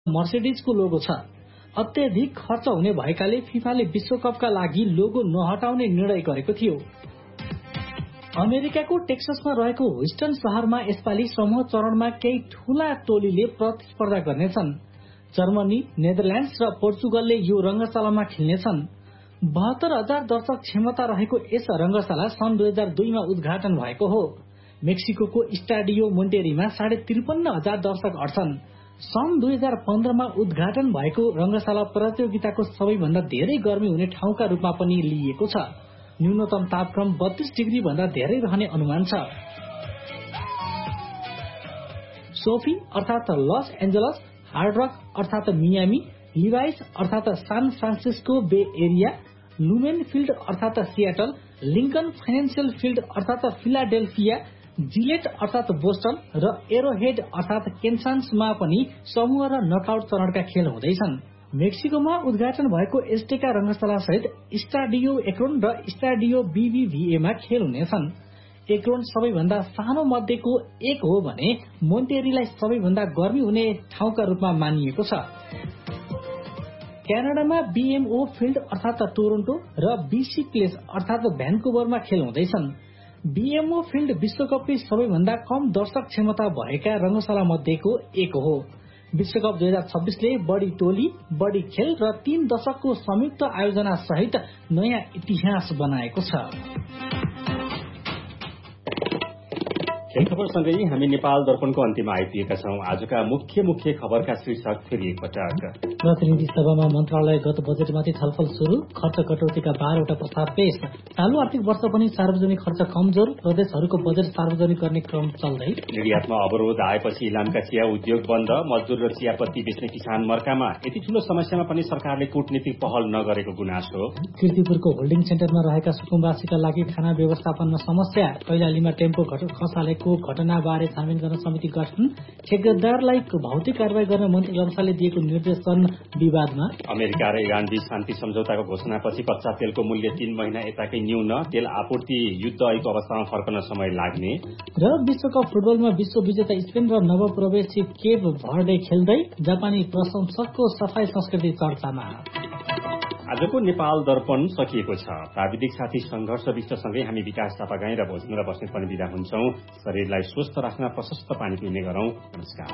मर्सिडीजको logo छ। अत्यधिक खर्च हुने भएकाले फिफाले विश्वकपका लागि लोगो नहटाउने निर्णय गरेको थियो। अमेरिकाको टेक्ससमा रहेको ह्युस्टन शहरमा यसपालि समूह चरणमा केही ठूला टोलीले प्रतिस्पर्धा गर्नेछन्। जर्मनी, नेदरल्याण्ड्स र पोर्चुगलले यो रंगशालामा खेल्नेछन्। 72,000 दर्शक क्षमता रहेको यस रंगशाला सन् 2002 मा उद्घाटन भएको हो। मेक्सिको स्टाडियो मोन्टेरीमा 53,500 दर्शक अट्छन्। सन् 2015 मा उद्घाटन भएको रंगशाला प्रतियोगिताको सबैभन्दा धेरै गर्मी हुने ठाउँका रूपमा पनि लिइएको छ। न्यूनतम तापक्रम 32 डिग्री भन्दा धेरै रहने अनुमान छ। सोफी अर्थात लस एन्जलस, हार्ड रक अर्थात मियामी, लिभाइस अर्थात सान फ्रान्सिस्को बे एरिया, लुमेन फिल्ड अर्थात सियाटल, लिंकन फाइनेन्शियल फिल्ड अर्थात फिलाडेल्फिया, जिलेट अर्थात बोस्टन र एरोहेड अर्थात केन्सासमा पनि समूह र नकआउट चरणका खेल हुँदैछन्। मेक्सिकोमा उद्घाटन भएको एस्टेका रंगशाला सहित स्टाडियो एक्रोन र स्टाडियो बीबीभीएमा खेल हुनेछन्। एक्रोन सबैभन्दा सानो मध्येको एक हो भने मोन्टेरीलाई सबैभन्दा गर्मी हुने ठाउँका रूपमा मानिएको छ। क्यानाडामा बीएमओ फिल्ड अर्थात टोरोन्टो र बीसी प्लेस अर्थात भ्यान्कुभरमा खेल हुँदैछन्। बीएमओ फिल्ड विश्वकपकै सबैभन्दा कम दर्शक क्षमता भएका रंगशाला मध्येको एक हो। विश्वकप 2026 ले बढी टोली, बढी खेल र 3 दशकको संयुक्त आयोजना सहित नयाँ इतिहास बनाएको छ। खेल खबरसँगै हामी नेपाल दर्पणको अन्त्यमा आइपुगेका छौं। आजका मुख्य खबरका शीर्षक फेरि एकपटक। प्रतिनिधि सभामा मन्त्रालयगत बजेटमाथि छलफल शुरू, खर्च कटौतीका 12वटा प्रस्ताव पेश। चालू आर्थिक वर्ष पनि सार्वजनिक खर्च कमजोर, प्रदेशहरूको बजेट सार्वजनिक गर्ने क्रम चल्दै। निर्यातमा अवरोध आएपछि इलामका चिया उद्योग बन्द, मजदूर र चियापत्ती बेच्ने किसान मर्कामा। यति ठूलो समस्यामा पनि सरकारले कूटनीतिक पहल नगरेको गुनासो। कीर्तिपुरको होल्डिङ सेन्टरमा रहेका सुकुम्बासीका लागि खाना व्यवस्थापनमा समस्या। कैलालीमा टेम्पो खसालेको घटनाबारे छानबिन गर्न समिति गठन। ठेकेदारलाई भौतिक कारवाही गर्न मन्त्री लम्सालले दिएको निर्देशन विवादमा। अमेरिका र इरान बीच शान्ति सम्झौताको घोषणापछि कच्चा तेलको मूल्य 3 महिना यताकै न्यून, तेल आपूर्ति युद्ध ऐको अवस्थामा फर्कन समय लाग्ने। र विश्वकप फुटबलमा विश्व विजेता स्पेन र नवप्रवेशी केप भर्डे खेल्दै। जापानी प्रशंसकको सफाई संस्कृति चर्चामा। आजको नेपाल दर्पण सकिएको छ। प्राविधिक साथी संघर्ष विष्टसँगै हामी विकास थापागाई र भोजन र बस्नेत पनि विदा हुन्छौं। शरीरलाई स्वस्थ राख्न प्रशस्त पानी पिउने गरौं। नमस्कार।